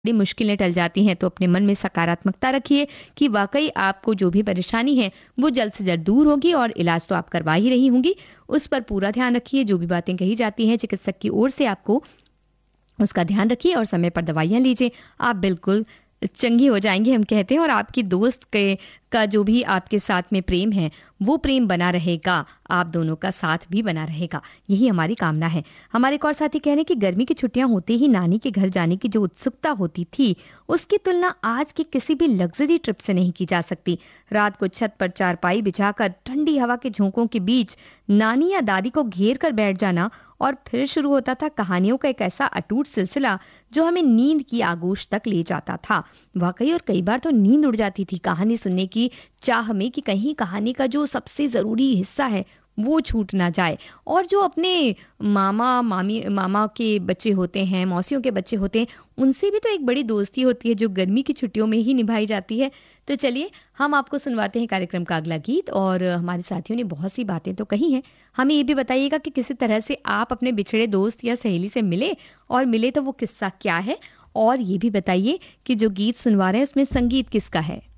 बड़ी मुश्किलें टल जाती हैं। तो अपने मन में सकारात्मकता रखिए कि वाकई आपको जो भी परेशानी है वो जल्द से जल्द दूर होगी और इलाज तो आप करवा ही रही होंगी। उस पर पूरा ध्यान रखिए। जो भी बातें कही जाती हैं चिकित्सक की ओर से आपको उसका ध्यान रखिए और समय पर दवाइयाँ लीजिए। आप बिल्कुल चंगी हो जाएंगी हम कहते हैं। और आपकी दोस्त का जो भी आपके साथ में प्रेम है वो प्रेम बना रहेगा, आप दोनों का साथ भी बना रहेगा, यही हमारी कामना है। हमारे एक और साथी कह रहे हैं कि गर्मी की छुट्टियां होते ही नानी के घर जाने की जो उत्सुकता होती थी उसकी तुलना आज की किसी भी लग्जरी ट्रिप से नहीं की जा सकती। रात को छत पर चारपाई बिछाकर ठंडी हवा के झोंकों के बीच नानी या दादी को घेर कर बैठ जाना और फिर शुरू होता था कहानियों का एक ऐसा अटूट सिलसिला जो हमें नींद की आगोश तक ले जाता था। वाकई और कई बार तो नींद उड़ जाती थी कहानी सुनने की चाह में कि कहीं कहानी का जो सबसे ज़रूरी हिस्सा है वो छूट ना जाए। और जो अपने मामा के बच्चे होते हैं, मौसियों के बच्चे होते हैं, उनसे भी तो एक बड़ी दोस्ती होती है जो गर्मी की छुट्टियों में ही निभाई जाती है। तो चलिए हम आपको सुनवाते हैं कार्यक्रम का अगला गीत। और हमारे साथियों ने बहुत सी बातें तो कही हैं, हमें ये भी बताइएगा कि किसी तरह से आप अपने बिछड़े दोस्त या सहेली से मिले, और मिले तो वो किस्सा क्या है। और ये भी बताइए कि जो गीत सुनवा रहे हैं उसमें संगीत किसका है।